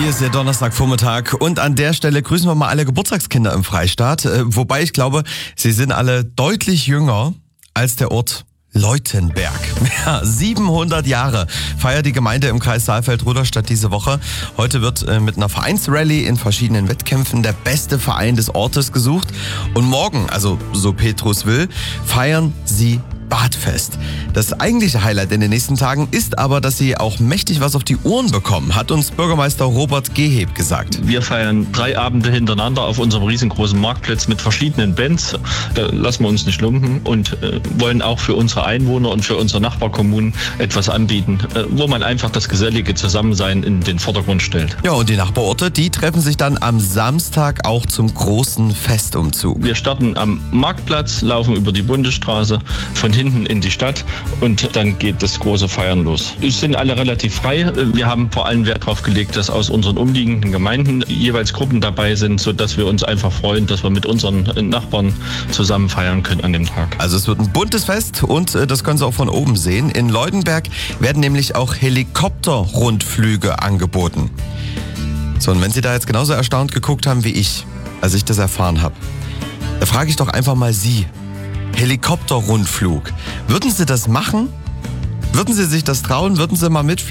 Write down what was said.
Hier ist der Donnerstagvormittag und an der Stelle grüßen wir mal alle Geburtstagskinder im Freistaat. Wobei ich glaube, sie sind alle deutlich jünger als der Ort Leutenberg. Ja, 700 Jahre feiert die Gemeinde im Kreis Saalfeld-Rudolstadt diese Woche. Heute wird mit einer Vereinsrallye in verschiedenen Wettkämpfen der beste Verein des Ortes gesucht. Und morgen, also so Petrus will, feiern sie Badfest. Das eigentliche Highlight in den nächsten Tagen ist aber, dass sie auch mächtig was auf die Ohren bekommen, hat uns Bürgermeister Robert Geheb gesagt. Wir feiern 3 Abende hintereinander auf unserem riesengroßen Marktplatz mit verschiedenen Bands. Da lassen wir uns nicht lumpen und wollen auch für unsere Einwohner und für unsere Nachbarkommunen etwas anbieten, wo man einfach das gesellige Zusammensein in den Vordergrund stellt. Ja, und die Nachbarorte, die treffen sich dann am Samstag auch zum großen Festumzug. Wir starten am Marktplatz, laufen über die Bundesstraße von hinten in die Stadt und dann geht das große Feiern los. Es sind alle relativ frei. Wir haben vor allem Wert darauf gelegt, dass aus unseren umliegenden Gemeinden jeweils Gruppen dabei sind, sodass wir uns einfach freuen, dass wir mit unseren Nachbarn zusammen feiern können an dem Tag. Also es wird ein buntes Fest und das können Sie auch von oben sehen. In Leutenberg werden nämlich auch Helikopterrundflüge angeboten. So, und wenn Sie da jetzt genauso erstaunt geguckt haben wie ich, als ich das erfahren habe, da frage ich doch einfach mal Sie. Helikopterrundflug. Würden Sie das machen? Würden Sie sich das trauen? Würden Sie mal mitfliegen?